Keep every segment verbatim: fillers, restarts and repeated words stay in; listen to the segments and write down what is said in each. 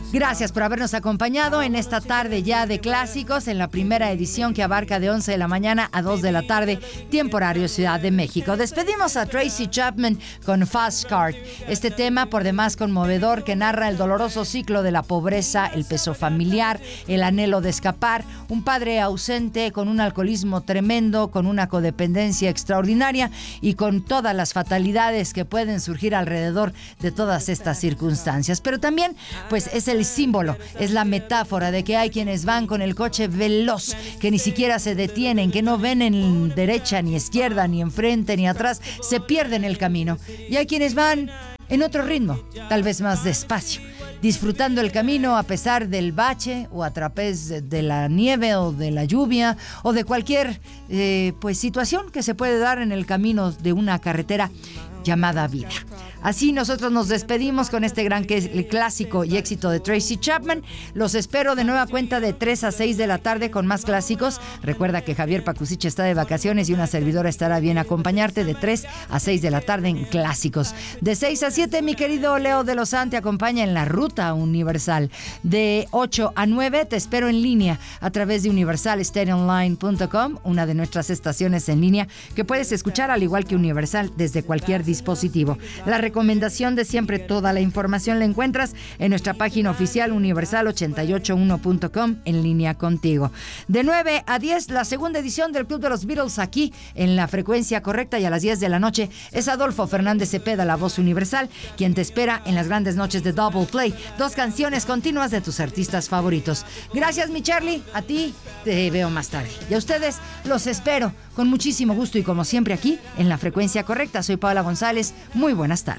Gracias por habernos acompañado en esta tarde ya de clásicos, en la primera edición que abarca de once de la mañana a dos de la tarde, tiempo horario Ciudad de México. Despedimos a Tracy Chapman con Fast Car, este tema por demás conmovedor que narra el doloroso ciclo de la pobreza, el peso familiar, el anhelo de escapar, un padre ausente con un alcoholismo tremendo, con una codependencia extraordinaria y con todas las fatalidades que pueden surgir alrededor de todas estas circunstancias. Pero también, pues, es el símbolo, es la metáfora de que hay quienes van con el coche veloz, que ni siquiera se detienen, que no ven en derecha ni izquierda, ni enfrente ni atrás, se pierden el camino. Y hay quienes van en otro ritmo, tal vez más despacio, disfrutando el camino a pesar del bache o a través de la nieve o de la lluvia o de cualquier eh, pues situación que se puede dar en el camino de una carretera llamada vida. Así nosotros nos despedimos con este gran clásico y éxito de Tracy Chapman. Los espero de nueva cuenta de tres a seis de la tarde con más clásicos. Recuerda que Javier Pacucich está de vacaciones y una servidora estará bien a acompañarte de tres a seis de la tarde en clásicos. De seis a siete, mi querido Leo de Lozán te acompaña en la Ruta Universal. De ocho a nueve te espero en línea a través de universal stereo online punto com, una de nuestras estaciones en línea que puedes escuchar al igual que Universal desde cualquier dispositivo. La recomendación de siempre, toda la información la encuentras en nuestra página oficial universal ochenta y ocho uno punto com, en línea contigo. De nueve a diez, la segunda edición del Club de los Beatles aquí en la frecuencia correcta, y a las diez de la noche es Adolfo Fernández Cepeda, la voz universal, quien te espera en las grandes noches de Double Play, dos canciones continuas de tus artistas favoritos. Gracias, mi Charlie, a ti te veo más tarde. Y a ustedes los espero con muchísimo gusto y como siempre aquí en la frecuencia correcta. Soy Paula González, muy buenas tardes.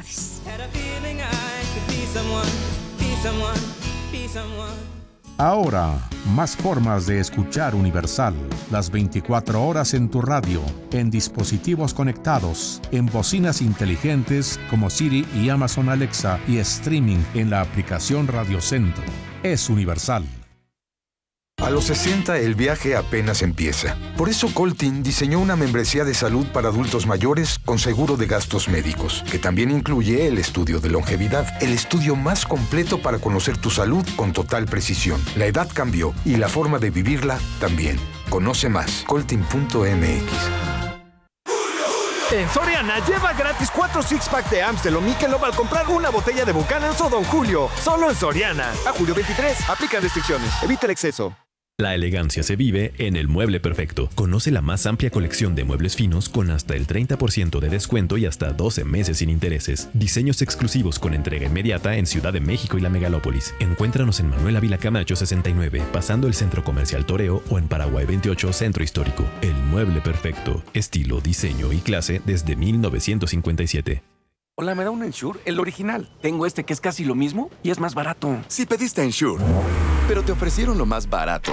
Ahora, más formas de escuchar Universal, las veinticuatro horas en tu radio, en dispositivos conectados, en bocinas inteligentes como Siri y Amazon Alexa y streaming en la aplicación Radio Centro. Es Universal. A los sesenta el viaje apenas empieza. Por eso Coltin diseñó una membresía de salud para adultos mayores con seguro de gastos médicos, que también incluye el estudio de longevidad, el estudio más completo para conocer tu salud con total precisión. La edad cambió y la forma de vivirla también. Conoce más, coltin punto m x. En Soriana, lleva gratis cuatro six-pack de Amstel o Michelob al comprar una botella de Buchanan's o Don Julio. Solo en Soriana. A julio veintitrés. Aplican restricciones. Evita el exceso. La elegancia se vive en El Mueble Perfecto. Conoce la más amplia colección de muebles finos con hasta el treinta por ciento de descuento y hasta doce meses sin intereses. Diseños exclusivos con entrega inmediata en Ciudad de México y la Megalópolis. Encuéntranos en Manuel Ávila Camacho sesenta y nueve, pasando el Centro Comercial Toreo, o en Paraguay veintiocho, Centro Histórico. El Mueble Perfecto. Estilo, diseño y clase desde mil novecientos cincuenta y siete. Hola, ¿me da un Ensure? El original. Tengo este que es casi lo mismo y es más barato. Si pediste Ensure, pero te ofrecieron lo más barato.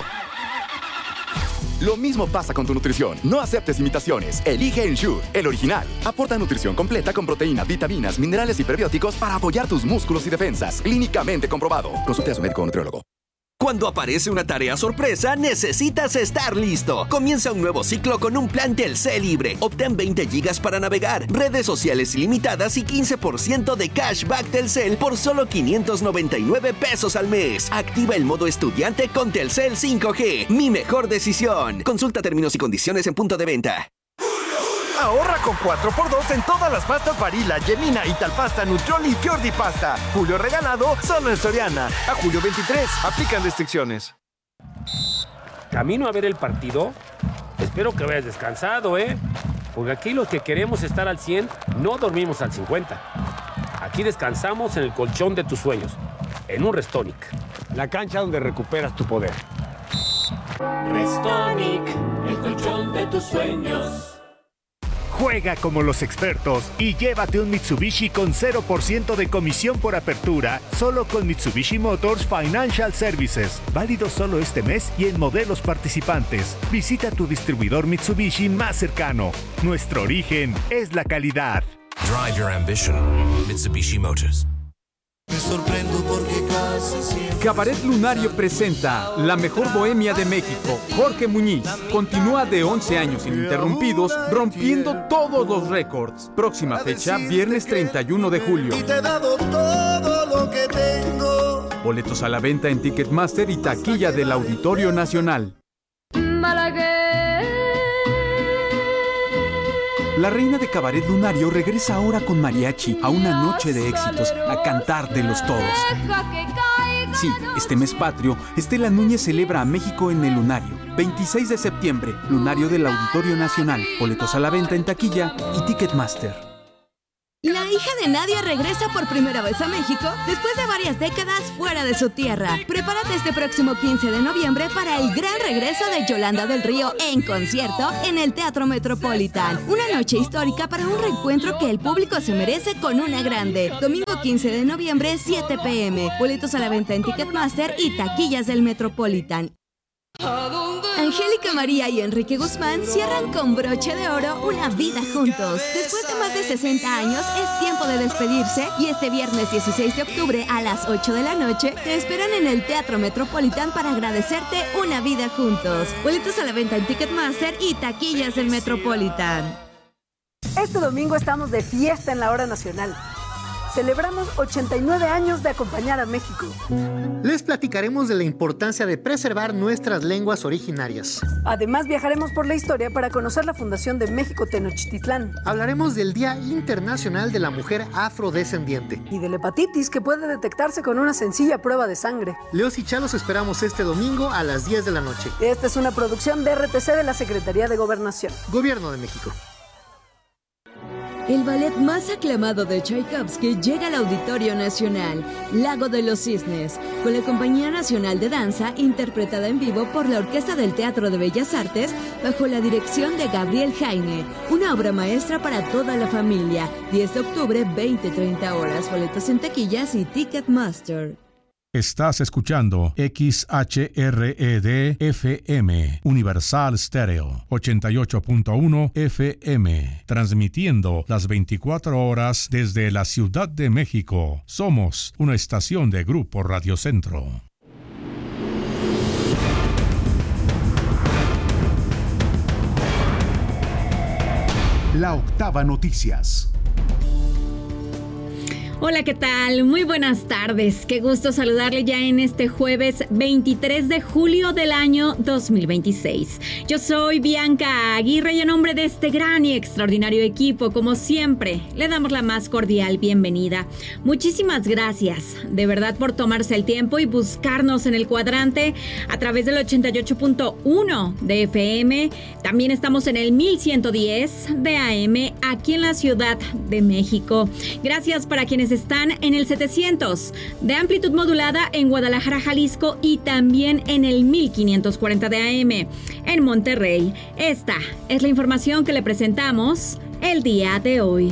Lo mismo pasa con tu nutrición. No aceptes imitaciones. Elige Ensure, el original. Aporta nutrición completa con proteínas, vitaminas, minerales y prebióticos para apoyar tus músculos y defensas. Clínicamente comprobado. Consulte a su médico o nutriólogo. Cuando aparece una tarea sorpresa, necesitas estar listo. Comienza un nuevo ciclo con un plan Telcel libre. Obtén veinte gigas para navegar, redes sociales ilimitadas y quince por ciento de cashback Telcel por solo quinientos noventa y nueve pesos al mes. Activa el modo estudiante con Telcel cinco G. Mi mejor decisión. Consulta términos y condiciones en punto de venta. Ahorra con cuatro por dos en todas las pastas Barilla, Gemina, Italpasta, Nutrioli y Fiordi Pasta. Julio regalado solo en Soriana. A julio veintitrés. Aplican restricciones. ¿Camino a ver el partido? Espero que vayas descansado, ¿eh? Porque aquí los que queremos estar al cien no dormimos al cincuenta. Aquí descansamos en el colchón de tus sueños, en un Restonic. La cancha donde recuperas tu poder. Restonic, el colchón de tus sueños. Juega como los expertos y llévate un Mitsubishi con cero por ciento de comisión por apertura, solo con Mitsubishi Motors Financial Services. Válido solo este mes y en modelos participantes. Visita tu distribuidor Mitsubishi más cercano. Nuestro origen es la calidad. Drive your ambition. Mitsubishi Motors. Me sorprendo porque casi siempre... Cabaret Lunario presenta La Mejor Bohemia de México. Jorge Muñiz continúa de once años ininterrumpidos, rompiendo todos los récords. Próxima fecha, viernes treinta y uno de julio. Y te he dado todo lo que tengo. Boletos a la venta en Ticketmaster y taquilla del Auditorio Nacional. La reina de Cabaret Lunario regresa ahora con mariachi a una noche de éxitos, a cantar de los todos. Sí, este mes patrio, Estela Núñez celebra a México en el Lunario. veintiséis de septiembre, Lunario del Auditorio Nacional. Boletos a la venta en taquilla y Ticketmaster. La hija de Nadia regresa por primera vez a México después de varias décadas fuera de su tierra. Prepárate este próximo quince de noviembre para el gran regreso de Yolanda del Río en concierto en el Teatro Metropolitan. Una noche histórica para un reencuentro que el público se merece con una grande. Domingo quince de noviembre, siete pe eme. Boletos a la venta en Ticketmaster y taquillas del Metropolitan. Angélica María y Enrique Guzmán cierran con broche de oro una vida juntos. Después de más de sesenta años, es tiempo de despedirse y este viernes dieciséis de octubre a las ocho de la noche te esperan en el Teatro Metropolitan para agradecerte una vida juntos. Boletos a la venta en Ticketmaster y taquillas del Metropolitan. Este domingo estamos de fiesta en la Hora Nacional. Celebramos ochenta y nueve años de acompañar a México. Les platicaremos de la importancia de preservar nuestras lenguas originarias. Además, viajaremos por la historia para conocer la fundación de México Tenochtitlán. Hablaremos del Día Internacional de la Mujer Afrodescendiente. Y de la hepatitis, que puede detectarse con una sencilla prueba de sangre. Leos y Chalos esperamos este domingo a las diez de la noche. Esta es una producción de erre te ce de la Secretaría de Gobernación. Gobierno de México. El ballet más aclamado de Tchaikovsky llega al Auditorio Nacional, Lago de los Cisnes, con la Compañía Nacional de Danza, interpretada en vivo por la Orquesta del Teatro de Bellas Artes, bajo la dirección de Gabriel Jaime. Una obra maestra para toda la familia. diez de octubre, veinte treinta horas. Boletos en taquillas y Ticketmaster. Estás escuchando X H R E D F M, Universal Stereo, ochenta y ocho punto uno F M, transmitiendo las veinticuatro horas desde la Ciudad de México. Somos una estación de Grupo Radio Centro. La Octava Noticias. Hola, ¿qué tal? Muy buenas tardes. Qué gusto saludarle ya en este jueves veintitrés de julio del año dos mil veintiséis. Yo soy Bianca Aguirre y en nombre de este gran y extraordinario equipo, como siempre, le damos la más cordial bienvenida. Muchísimas gracias, de verdad, por tomarse el tiempo y buscarnos en el cuadrante a través del ochenta y ocho punto uno de F M. También estamos en el mil ciento diez de A M aquí en la Ciudad de México. Gracias para quienes están en el setecientos de amplitud modulada en Guadalajara, Jalisco, y también en el mil quinientos cuarenta de A M en Monterrey. Esta es la información que le presentamos el día de hoy.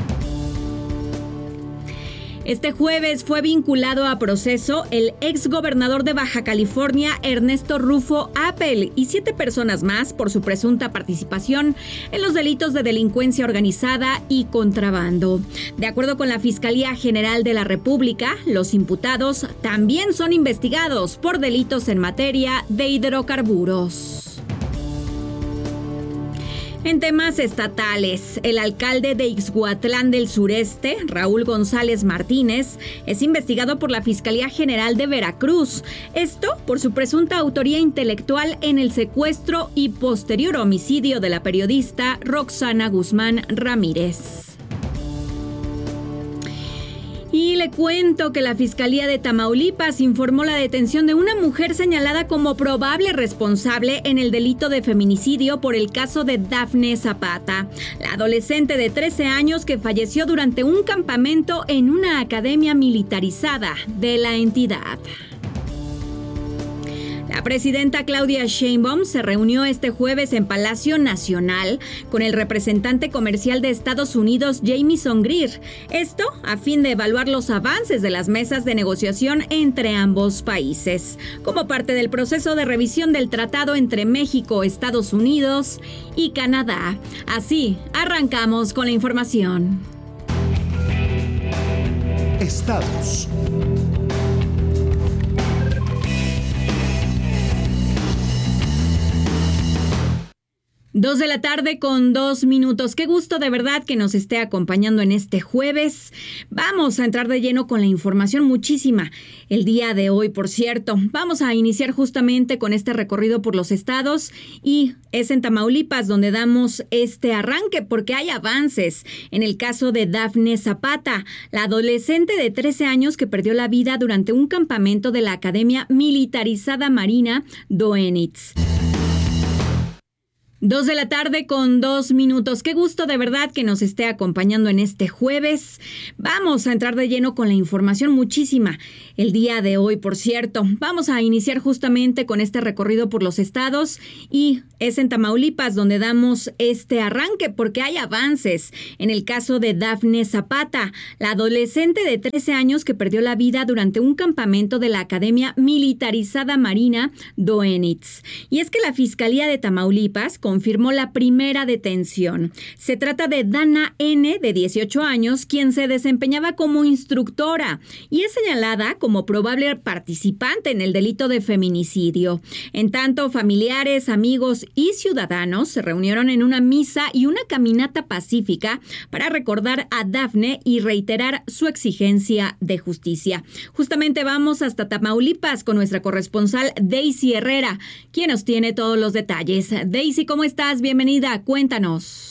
Este jueves fue vinculado a proceso el exgobernador de Baja California, Ernesto Rufo Appel, y siete personas más por su presunta participación en los delitos de delincuencia organizada y contrabando. De acuerdo con la Fiscalía General de la República, los imputados también son investigados por delitos en materia de hidrocarburos. En temas estatales, el alcalde de Ixhuatlán del Sureste, Raúl González Martínez, es investigado por la Fiscalía General de Veracruz. Esto por su presunta autoría intelectual en el secuestro y posterior homicidio de la periodista Roxana Guzmán Ramírez. Y le cuento que la Fiscalía de Tamaulipas informó la detención de una mujer señalada como probable responsable en el delito de feminicidio por el caso de Dafne Zapata, la adolescente de trece años que falleció durante un campamento en una academia militarizada de la entidad. La presidenta Claudia Sheinbaum se reunió este jueves en Palacio Nacional con el representante comercial de Estados Unidos, Jamieson Greer. Esto a fin de evaluar los avances de las mesas de negociación entre ambos países, como parte del proceso de revisión del tratado entre México, Estados Unidos y Canadá. Así, arrancamos con la información. Estados. Dos de la tarde con dos minutos. Qué gusto de verdad que nos esté acompañando en este jueves. Vamos a entrar de lleno con la información, muchísima. El día de hoy, por cierto, vamos a iniciar justamente con este recorrido por los estados y es en Tamaulipas donde damos este arranque porque hay avances. En el caso de Dafne Zapata, la adolescente de trece años que perdió la vida durante un campamento de la Academia Militarizada Marina Doenitz. Dos de la tarde con dos minutos. Qué gusto de verdad que nos esté acompañando en este jueves. Vamos a entrar de lleno con la información, muchísima. El día de hoy, por cierto, vamos a iniciar justamente con este recorrido por los estados y es en Tamaulipas donde damos este arranque porque hay avances. En el caso de Dafne Zapata, la adolescente de trece años que perdió la vida durante un campamento de la Academia Militarizada Marina Doenitz. Y es que la Fiscalía de Tamaulipas confirmó la primera detención. Se trata de Dana N., de dieciocho años, quien se desempeñaba como instructora y es señalada como probable participante en el delito de feminicidio. En tanto, familiares, amigos y ciudadanos se reunieron en una misa y una caminata pacífica para recordar a Dafne y reiterar su exigencia de justicia. Justamente vamos hasta Tamaulipas con nuestra corresponsal Daisy Herrera, quien nos tiene todos los detalles. Daisy, ¿cómo estás? Bienvenida, cuéntanos.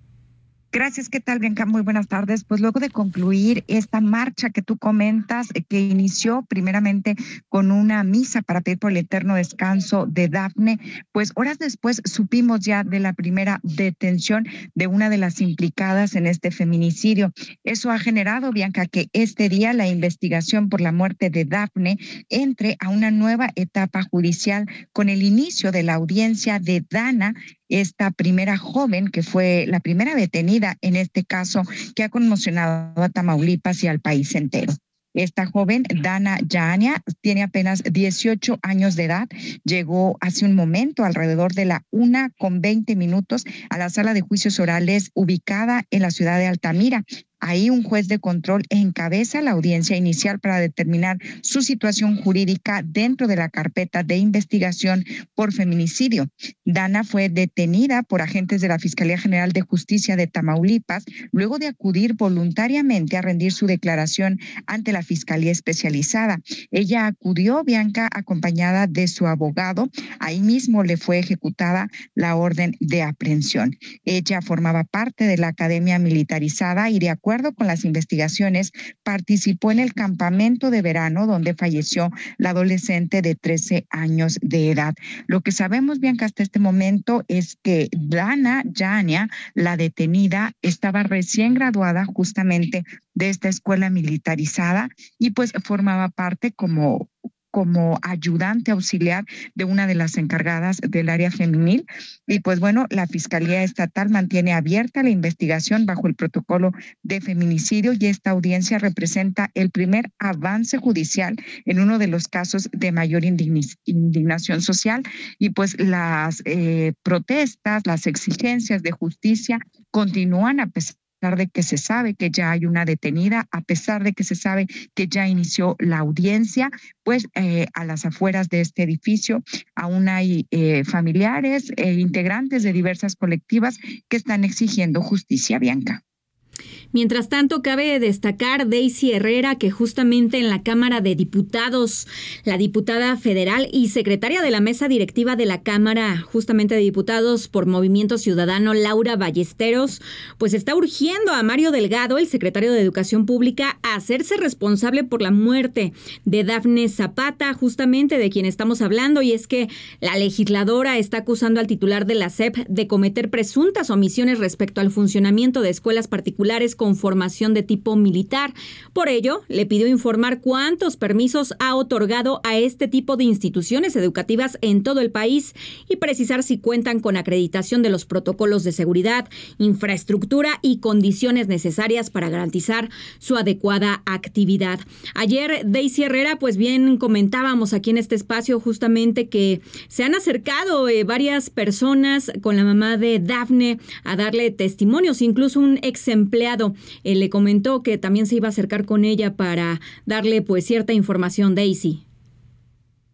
Gracias, ¿qué tal, Bianca? Muy buenas tardes. Pues luego de concluir esta marcha que tú comentas, que inició primeramente con una misa para pedir por el eterno descanso de Dafne, pues horas después supimos ya de la primera detención de una de las implicadas en este feminicidio. Eso ha generado, Bianca, que este día la investigación por la muerte de Dafne entre a una nueva etapa judicial con el inicio de la audiencia de Dana, esta primera joven que fue la primera detenida en este caso que ha conmocionado a Tamaulipas y al país entero. Esta joven, Dana Yania, tiene apenas dieciocho años de edad. Llegó hace un momento, alrededor de la una con veinte minutos, a la sala de juicios orales ubicada en la ciudad de Altamira. Ahí un juez de control encabeza la audiencia inicial para determinar su situación jurídica dentro de la carpeta de investigación por feminicidio. Dana fue detenida por agentes de la Fiscalía General de Justicia de Tamaulipas luego de acudir voluntariamente a rendir su declaración ante la Fiscalía Especializada. Ella acudió, Bianca, acompañada de su abogado. Ahí mismo le fue ejecutada la orden de aprehensión. Ella formaba parte de la Academia Militarizada y de acuerdo con las investigaciones, participó en el campamento de verano donde falleció la adolescente de trece años de edad. Lo que sabemos, Bianca, hasta este momento es que Dana Yania, la detenida, estaba recién graduada justamente de esta escuela militarizada y pues formaba parte como como ayudante auxiliar de una de las encargadas del área femenil. Y pues bueno, la Fiscalía Estatal mantiene abierta la investigación bajo el protocolo de feminicidio y esta audiencia representa el primer avance judicial en uno de los casos de mayor indignación social y pues las eh, protestas, las exigencias de justicia continúan a pesar de que se sabe que ya hay una detenida, a pesar de que se sabe que ya inició la audiencia, pues eh, a las afueras de este edificio aún hay eh, familiares e integrantes de diversas colectivas que están exigiendo justicia, Bianca. Mientras tanto, cabe destacar, Daisy Herrera, que justamente en la Cámara de Diputados, la diputada federal y secretaria de la mesa directiva de la Cámara, justamente de Diputados por Movimiento Ciudadano, Laura Ballesteros, pues está urgiendo a Mario Delgado, el secretario de Educación Pública, a hacerse responsable por la muerte de Dafne Zapata, justamente de quien estamos hablando, y es que la legisladora está acusando al titular de la S E P de cometer presuntas omisiones respecto al funcionamiento de escuelas particulares con formación de tipo militar. Por ello, le pidió informar cuántos permisos ha otorgado a este tipo de instituciones educativas en todo el país y precisar si cuentan con acreditación de los protocolos de seguridad, infraestructura y condiciones necesarias para garantizar su adecuada actividad. Ayer, Daisy Herrera, pues bien comentábamos aquí en este espacio justamente que se han acercado eh, varias personas con la mamá de Dafne a darle testimonios, incluso un ex empleado Eh, le comentó que también se iba a acercar con ella para darle pues cierta información, Daisy.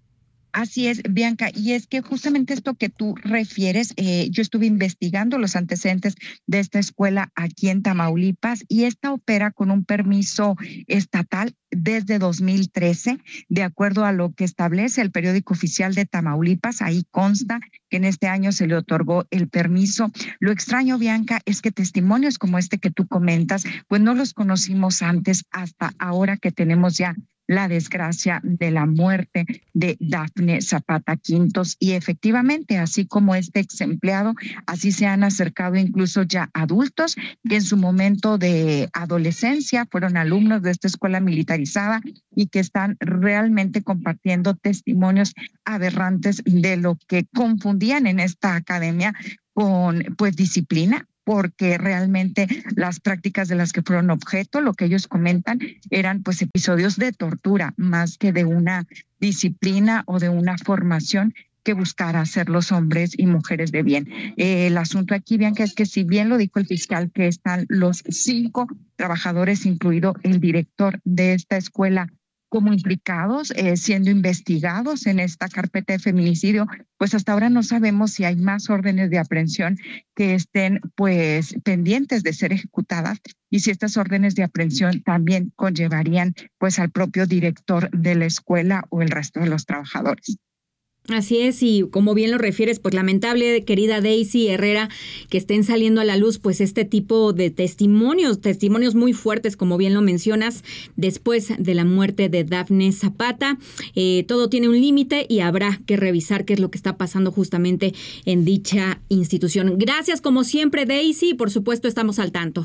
Así es, Bianca, y es que justamente esto que tú refieres, eh, yo estuve investigando los antecedentes de esta escuela aquí en Tamaulipas y esta opera con un permiso estatal desde dos mil trece, de acuerdo a lo que establece el periódico oficial de Tamaulipas. Ahí consta que en este año se le otorgó el permiso. Lo extraño, Bianca, es que testimonios como este que tú comentas, pues no los conocimos antes hasta ahora que tenemos ya la desgracia de la muerte de Dafne Zapata Quintos. Y efectivamente, así como este ex empleado, así se han acercado incluso ya adultos que en su momento de adolescencia fueron alumnos de esta escuela militarizada y que están realmente compartiendo testimonios aberrantes de lo que confundían en esta academia con pues disciplina, porque realmente las prácticas de las que fueron objeto, lo que ellos comentan, eran pues episodios de tortura más que de una disciplina o de una formación que buscara hacer los hombres y mujeres de bien. Eh, el asunto aquí, Bianca, es que si bien lo dijo el fiscal que están los cinco trabajadores, incluido el director de esta escuela, como implicados, eh, siendo investigados en esta carpeta de feminicidio, pues hasta ahora no sabemos si hay más órdenes de aprehensión que estén pues pendientes de ser ejecutadas y si estas órdenes de aprehensión también conllevarían pues al propio director de la escuela o el resto de los trabajadores. Así es, y como bien lo refieres, pues lamentable, querida Daisy Herrera, que estén saliendo a la luz pues este tipo de testimonios, testimonios muy fuertes, como bien lo mencionas, después de la muerte de Dafne Zapata. Eh, todo tiene un límite y habrá que revisar qué es lo que está pasando justamente en dicha institución. Gracias como siempre, Daisy, y por supuesto estamos al tanto.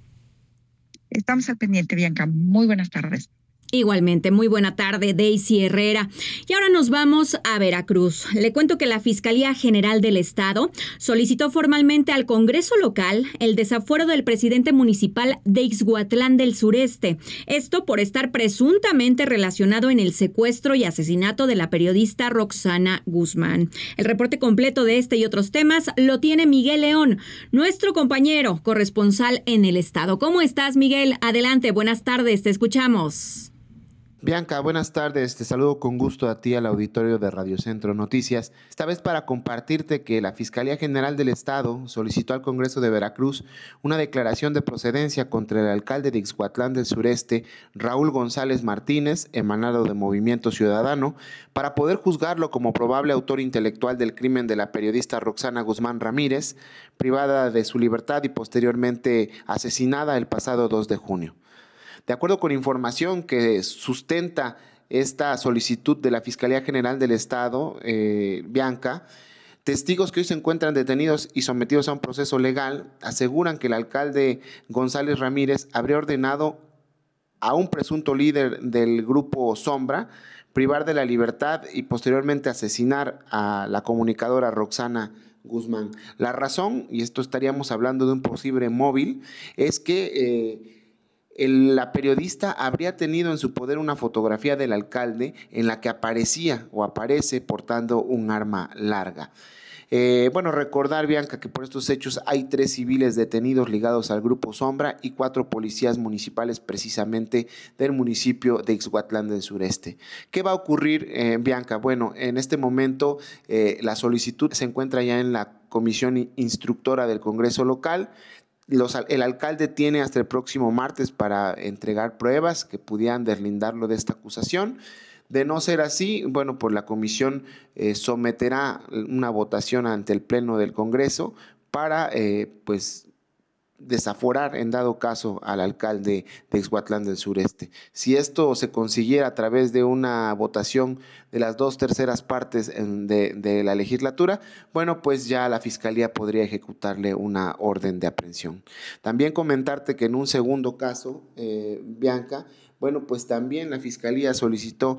Estamos al pendiente, Bianca. Muy buenas tardes. Igualmente, muy buena tarde, Daisy Herrera. Y ahora nos vamos a Veracruz. Le cuento que la Fiscalía General del Estado solicitó formalmente al Congreso local el desafuero del presidente municipal de Ixhuatlán del Sureste. Esto por estar presuntamente relacionado en el secuestro y asesinato de la periodista Roxana Guzmán. El reporte completo de este y otros temas lo tiene Miguel León, nuestro compañero corresponsal en el Estado. ¿Cómo estás, Miguel? Adelante, buenas tardes, te escuchamos. Bianca, buenas tardes. Te saludo con gusto a ti al auditorio de Radio Centro Noticias. Esta vez para compartirte que la Fiscalía General del Estado solicitó al Congreso de Veracruz una declaración de procedencia contra el alcalde de Ixhuatlán del Sureste, Raúl González Martínez, emanado de Movimiento Ciudadano, para poder juzgarlo como probable autor intelectual del crimen de la periodista Roxana Guzmán Ramírez, privada de su libertad y posteriormente asesinada el pasado dos de junio. De acuerdo con información que sustenta esta solicitud de la Fiscalía General del Estado, eh, Bianca, testigos que hoy se encuentran detenidos y sometidos a un proceso legal aseguran que el alcalde González Ramírez habría ordenado a un presunto líder del grupo Sombra privar de la libertad y posteriormente asesinar a la comunicadora Roxana Guzmán. La razón, y esto estaríamos hablando de un posible móvil, es que Eh, El, la periodista habría tenido en su poder una fotografía del alcalde en la que aparecía o aparece portando un arma larga. Eh, bueno, recordar, Bianca, que por estos hechos hay tres civiles detenidos ligados al Grupo Sombra y cuatro policías municipales precisamente del municipio de Ixhuatlán del Sureste. ¿Qué va a ocurrir, eh, Bianca? Bueno, en este momento eh, la solicitud se encuentra ya en la comisión instructora del Congreso local. Los, el alcalde tiene hasta el próximo martes para entregar pruebas que pudieran deslindarlo de esta acusación. De no ser así, bueno, pues la comisión eh, someterá una votación ante el Pleno del Congreso para eh, pues desaforar en dado caso al alcalde de Ixhuatlán del Sureste. Si esto se consiguiera a través de una votación de las dos terceras partes de, de la legislatura, bueno, pues ya la Fiscalía podría ejecutarle una orden de aprehensión. También comentarte que en un segundo caso, eh, Bianca, bueno, pues también la Fiscalía solicitó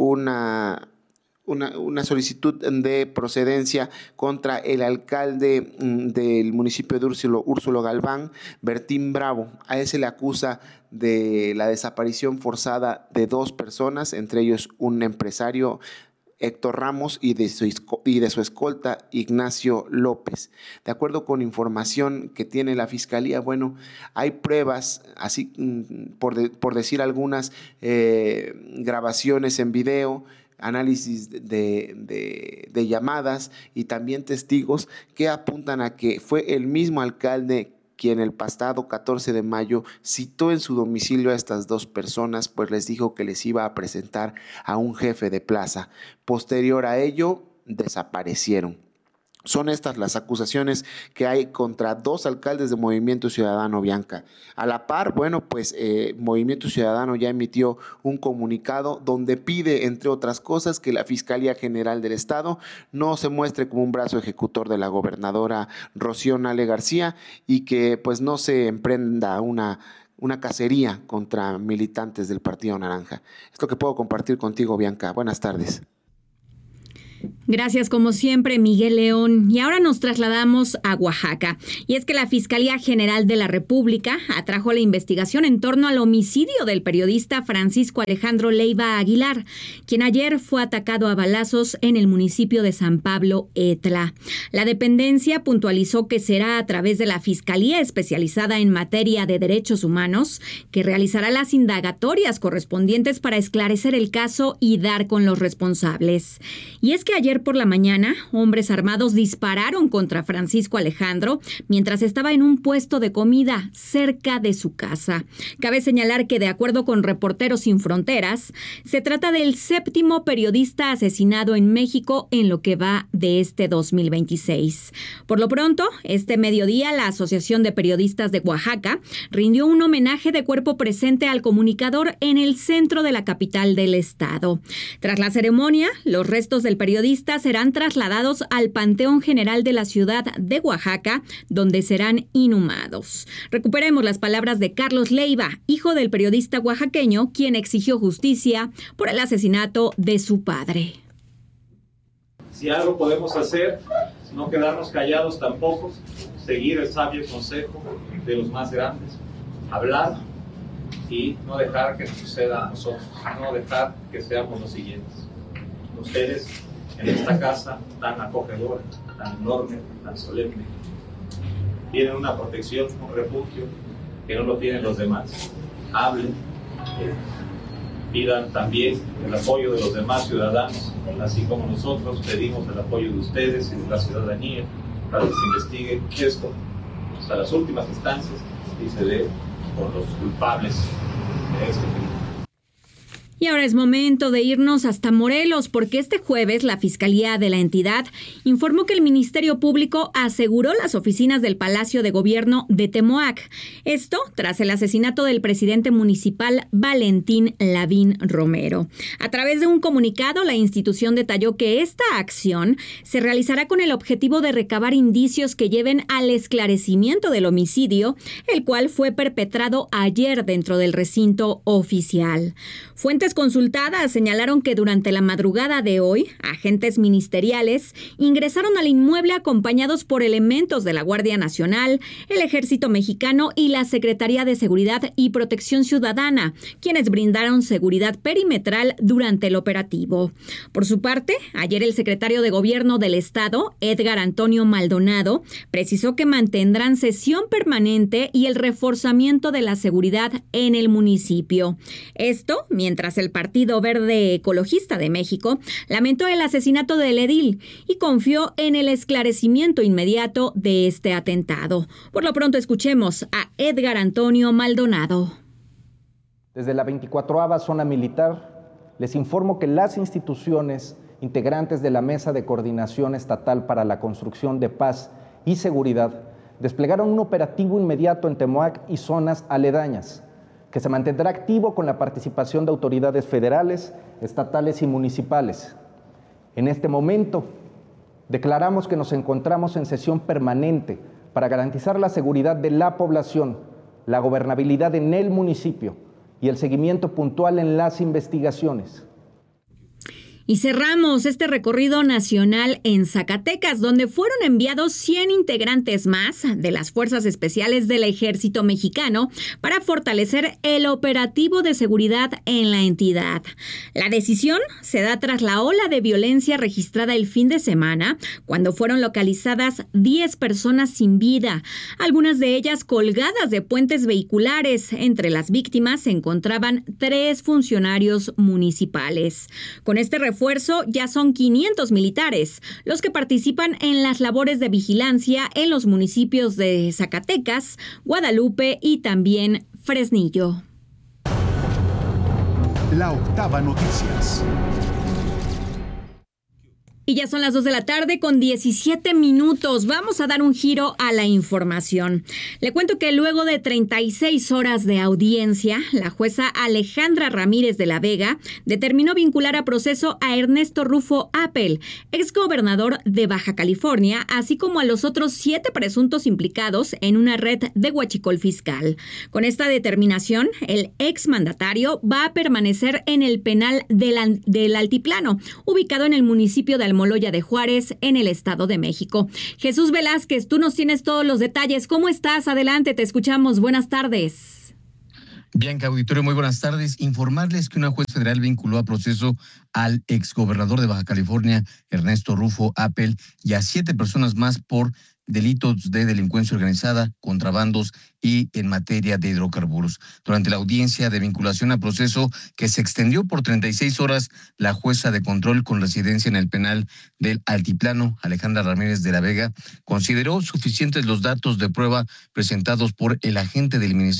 una... Una, una solicitud de procedencia contra el alcalde del municipio de Úrsulo, Úrsulo Galván, Bertín Bravo. A ese le acusa de la desaparición forzada de dos personas, entre ellos un empresario Héctor Ramos y de, su, y de su escolta Ignacio López. De acuerdo con información que tiene la Fiscalía, bueno, hay pruebas, así por, de, por decir algunas, eh, grabaciones en video, análisis de, de, de llamadas y también testigos que apuntan a que fue el mismo alcalde quien el pasado catorce de mayo citó en su domicilio a estas dos personas, pues les dijo que les iba a presentar a un jefe de plaza. Posterior a ello, desaparecieron. Son estas las acusaciones que hay contra dos alcaldes de Movimiento Ciudadano, Bianca. A la par, bueno, pues eh, Movimiento Ciudadano ya emitió un comunicado donde pide, entre otras cosas, que la Fiscalía General del Estado no se muestre como un brazo ejecutor de la gobernadora Rocío Nale García y que pues no se emprenda una, una cacería contra militantes del Partido Naranja. Es lo que puedo compartir contigo, Bianca. Buenas tardes. Gracias, como siempre, Miguel León. Y ahora nos trasladamos a Oaxaca. Y es que la Fiscalía General de la República atrajo la investigación en torno al homicidio del periodista Francisco Alejandro Leiva Aguilar, quien ayer fue atacado a balazos en el municipio de San Pablo, Etla. La dependencia puntualizó que será a través de la Fiscalía especializada en materia de derechos humanos que realizará las indagatorias correspondientes para esclarecer el caso y dar con los responsables. Y es que ayer por la mañana, hombres armados dispararon contra Francisco Alejandro mientras estaba en un puesto de comida cerca de su casa. Cabe señalar que, de acuerdo con Reporteros Sin Fronteras, se trata del séptimo periodista asesinado en México en lo que va de este dos mil veintiséis. Por lo pronto, este mediodía, la Asociación de Periodistas de Oaxaca rindió un homenaje de cuerpo presente al comunicador en el centro de la capital del estado. Tras la ceremonia, los restos del periodistas serán trasladados al Panteón General de la ciudad de Oaxaca, donde serán inhumados. Recuperemos las palabras de Carlos Leiva, hijo del periodista oaxaqueño, quien exigió justicia por el asesinato de su padre. Si algo podemos hacer, no quedarnos callados tampoco, seguir el sabio consejo de los más grandes, hablar y no dejar que nos suceda a nosotros, no dejar que seamos los siguientes. Ustedes en esta casa tan acogedora, tan enorme, tan solemne, tienen una protección, un refugio que no lo tienen los demás. Hablen, eh, pidan también el apoyo de los demás ciudadanos, así como nosotros pedimos el apoyo de ustedes y de la ciudadanía para que se investigue esto hasta las últimas instancias y se dé con los culpables de este crimen. Y ahora es momento de irnos hasta Morelos, porque este jueves la Fiscalía de la entidad informó que el Ministerio Público aseguró las oficinas del Palacio de Gobierno de Temoac. Esto tras el asesinato del presidente municipal Valentín Lavín Romero. A través de un comunicado, la institución detalló que esta acción se realizará con el objetivo de recabar indicios que lleven al esclarecimiento del homicidio, el cual fue perpetrado ayer dentro del recinto oficial. Fuentes consultadas señalaron que durante la madrugada de hoy, agentes ministeriales ingresaron al inmueble acompañados por elementos de la Guardia Nacional, el Ejército Mexicano y la Secretaría de Seguridad y Protección Ciudadana, quienes brindaron seguridad perimetral durante el operativo. Por su parte, ayer el secretario de Gobierno del Estado, Edgar Antonio Maldonado, precisó que mantendrán sesión permanente y el reforzamiento de la seguridad en el municipio. Esto mientras el Partido Verde Ecologista de México lamentó el asesinato del edil y confió en el esclarecimiento inmediato de este atentado. Por lo pronto escuchemos a Edgar Antonio Maldonado. Desde la veinticuatroava Zona Militar, les informo que las instituciones integrantes de la Mesa de Coordinación Estatal para la Construcción de Paz y Seguridad desplegaron un operativo inmediato en Temoac y zonas aledañas, que se mantendrá activo con la participación de autoridades federales, estatales y municipales. En este momento, declaramos que nos encontramos en sesión permanente para garantizar la seguridad de la población, la gobernabilidad en el municipio y el seguimiento puntual en las investigaciones. Y cerramos este recorrido nacional en Zacatecas, donde fueron enviados cien integrantes más de las Fuerzas Especiales del Ejército Mexicano para fortalecer el operativo de seguridad en la entidad. La decisión se da tras la ola de violencia registrada el fin de semana, cuando fueron localizadas diez personas sin vida, algunas de ellas colgadas de puentes vehiculares. Entre las víctimas se encontraban tres funcionarios municipales. Con este refuerzo ya son quinientos militares los que participan en las labores de vigilancia en los municipios de Zacatecas, Guadalupe y también Fresnillo. La Octava Noticias. Y ya son las dos de la tarde con diecisiete minutos. Vamos a dar un giro a la información. Le cuento que luego de treinta y seis horas de audiencia, la jueza Alejandra Ramírez de la Vega determinó vincular a proceso a Ernesto Rufo Appel, exgobernador de Baja California, así como a los otros siete presuntos implicados en una red de huachicol fiscal. Con esta determinación, el exmandatario va a permanecer en el penal del, del Altiplano, ubicado en el municipio de Almoloya de Juárez, en el Estado de México. Jesús Velázquez, tú nos tienes todos los detalles. ¿Cómo estás? Adelante, te escuchamos. Buenas tardes. Bianca, auditorio, muy buenas tardes. Informarles que una juez federal vinculó a proceso al exgobernador de Baja California, Ernesto Rufo Appel, y a siete personas más por delitos de delincuencia organizada, contrabandos y en materia de hidrocarburos. Durante la audiencia de vinculación a proceso, que se extendió por treinta y seis horas, la jueza de control con residencia en el penal del Altiplano, Alejandra Ramírez de la Vega, consideró suficientes los datos de prueba presentados por el agente del Ministerio